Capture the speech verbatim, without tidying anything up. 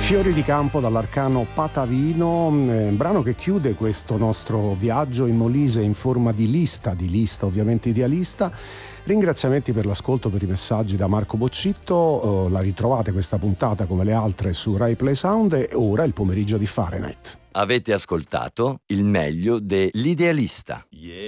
Fiori di campo dall'Arcano Patavino, eh, brano che chiude questo nostro viaggio in Molise in forma di lista, di lista ovviamente idealista. Ringraziamenti per l'ascolto, per i messaggi da Marco Boccitto. Eh, la ritrovate questa puntata come le altre su Rai Play Sound e ora il pomeriggio di Fahrenheit. Avete ascoltato il meglio dell'Idealista. Yeah.